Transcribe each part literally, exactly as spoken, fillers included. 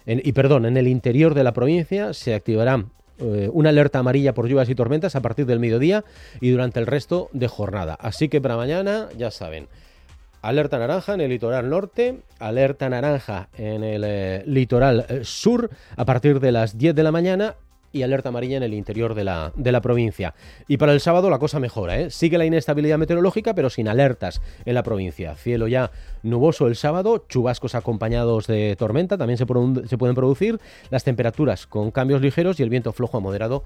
en, y perdón, en el interior de la provincia se activará eh, una alerta amarilla por lluvias y tormentas a partir del mediodía y durante el resto de jornada. Así que para mañana, ya saben, alerta naranja en el litoral norte, alerta naranja en el eh, litoral eh, sur a partir de las diez de la mañana y alerta amarilla en el interior de la, de la provincia. Y para el sábado la cosa mejora, ¿eh? Sigue la inestabilidad meteorológica, pero sin alertas en la provincia. Cielo ya nuboso el sábado, chubascos acompañados de tormenta, también se, produ- se pueden producir, las temperaturas con cambios ligeros y el viento flojo a moderado,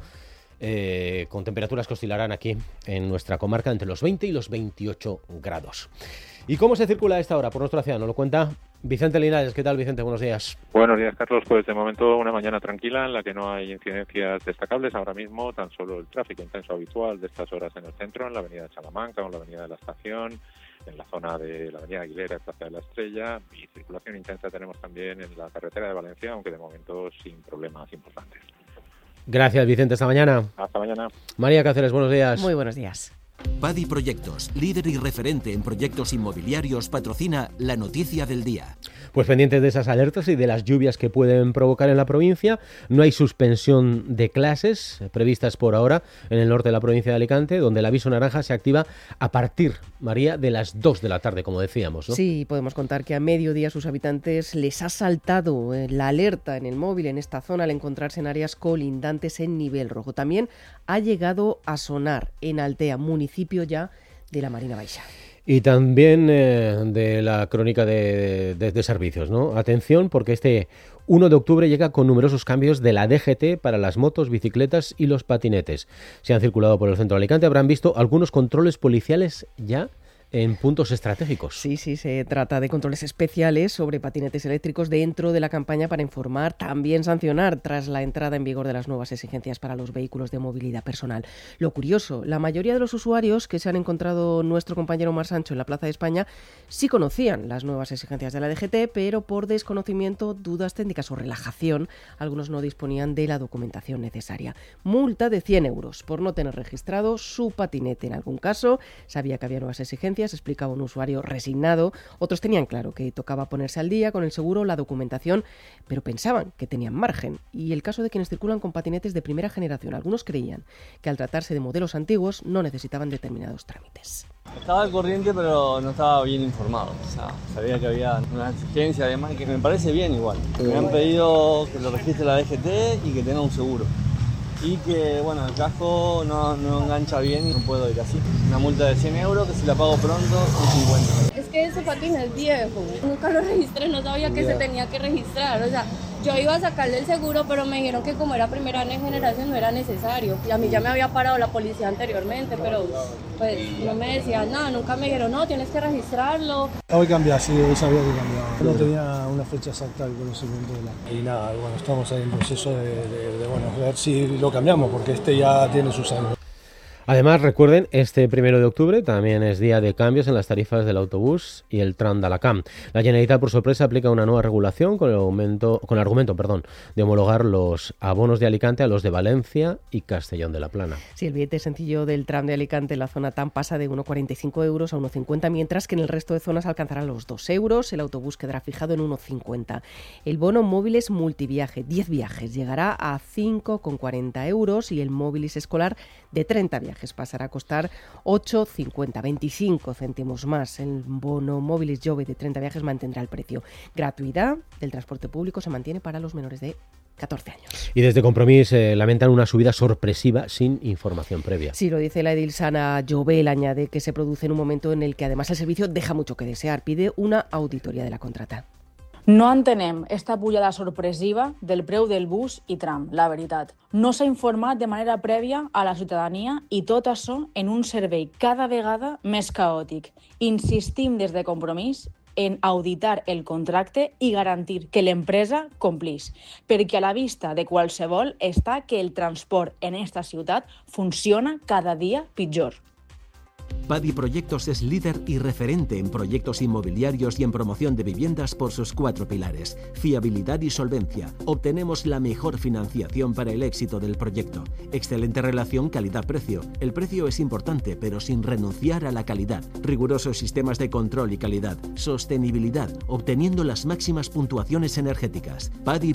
eh, con temperaturas que oscilarán aquí en nuestra comarca entre los veinte y los veintiocho grados. ¿Y cómo se circula a esta hora por nuestra ciudad? Nos lo cuenta Vicente Linares. ¿Qué tal, Vicente? Buenos días. Buenos días, Carlos. Pues de momento una mañana tranquila en la que no hay incidencias destacables. Ahora mismo tan solo el tráfico intenso habitual de estas horas en el centro, en la avenida de Salamanca o en la avenida de la Estación, en la zona de la avenida Aguilera y Plaza de la Estrella, y circulación intensa tenemos también en la carretera de Valencia, aunque de momento sin problemas importantes. Gracias, Vicente. Hasta mañana. Hasta mañana. María Cáceres, buenos días. Muy buenos días. Padi Proyectos, líder y referente en proyectos inmobiliarios, patrocina la noticia del día. Pues pendientes de esas alertas y de las lluvias que pueden provocar en la provincia, no hay suspensión de clases previstas por ahora en el norte de la provincia de Alicante, donde el aviso naranja se activa a partir, María, de las dos de la tarde, como decíamos, ¿no? Sí, podemos contar que a mediodía a sus habitantes les ha saltado la alerta en el móvil en esta zona al encontrarse en áreas colindantes en nivel rojo. También ha llegado a sonar en Altea, municipio ya de la Marina Baixa. Y también eh, de la crónica de, de, de servicios, ¿no? Atención, porque este uno de octubre llega con numerosos cambios de la D G T para las motos, bicicletas y los patinetes. Si han circulado por el centro de Alicante, habrán visto algunos controles policiales ya en puntos estratégicos. Sí, sí, se trata de controles especiales sobre patinetes eléctricos dentro de la campaña para informar, también sancionar, tras la entrada en vigor de las nuevas exigencias para los vehículos de movilidad personal. Lo curioso, la mayoría de los usuarios que se han encontrado nuestro compañero Omar Sancho en la Plaza de España sí conocían las nuevas exigencias de la D G T, pero por desconocimiento, dudas técnicas o relajación, algunos no disponían de la documentación necesaria. Multa de cien euros por no tener registrado su patinete. En algún caso, sabía que había nuevas exigencias, explicaba un usuario resignado. Otros tenían claro que tocaba ponerse al día con el seguro, la documentación, pero pensaban que tenían margen. Y el caso de quienes circulan con patinetes de primera generación. Algunos creían que al tratarse de modelos antiguos no necesitaban determinados trámites. Estaba al corriente, pero no estaba bien informado. O sea, sabía que había una exigencia, además, que me parece bien igual. Me han pedido que lo registre la D G T y que tenga un seguro. Y que, bueno, el casco no, no engancha bien y no puedo ir así. Una multa de cien euros que si la pago pronto son cincuenta. Es que ese patín es viejo. Nunca lo registré, no sabía que se tenía que registrar. O sea, yo iba a sacarle el seguro, pero me dijeron que como era primera generación no era necesario. Y a mí ya me había parado la policía anteriormente, pero pues no me decían nada. Nunca me dijeron, no, tienes que registrarlo. Hoy cambié, sí, hoy sabía que cambiaba. No tenía una fecha exacta del conocimiento de la... Y nada, bueno, estamos ahí en proceso de, de, de bueno, ver si lo cambiamos, porque este ya tiene sus años. Además, recuerden, este primero de octubre también es día de cambios en las tarifas del autobús y el tram de Alacant. La Generalitat, por sorpresa, aplica una nueva regulación con el, aumento, con el argumento perdón, de homologar los abonos de Alicante a los de Valencia y Castellón de la Plana. Sí, el billete sencillo del tram de Alicante en la zona TAM pasa de uno coma cuarenta y cinco euros a uno coma cincuenta, mientras que en el resto de zonas alcanzará los dos euros. El autobús quedará fijado en uno coma cincuenta. El bono móviles multiviaje, diez viajes, llegará a cinco coma cuarenta euros y el móvilis escolar de treinta viajes pasará a costar ocho coma cincuenta, veinticinco céntimos más. El bono móviles Jove de treinta viajes mantendrá el precio. Gratuidad del transporte público se mantiene para los menores de catorce años. Y desde Compromís eh, lamentan una subida sorpresiva sin información previa. Sí, lo dice la edil Sana Jovel, añade que se produce en un momento en el que además el servicio deja mucho que desear. Pide una auditoria de la contrata. No entenem esta pujada sorpresiva del preu del bus i tram, la veritat. No s'ha informat de manera prèvia a la ciutadania i tot això en un servei cada vegada més caòtic. Insistim des de Compromís en auditar el contracte i garantir que l'empresa complís, perquè a la vista de qualsevol està que el transport en esta ciutat funciona cada dia pitjor. Padi Proyectos es líder y referente en proyectos inmobiliarios y en promoción de viviendas por sus cuatro pilares: fiabilidad y solvencia. Obtenemos la mejor financiación para el éxito del proyecto. Excelente relación calidad-precio. El precio es importante, pero sin renunciar a la calidad. Rigurosos sistemas de control y calidad. Sostenibilidad, obteniendo las máximas puntuaciones energéticas. Padi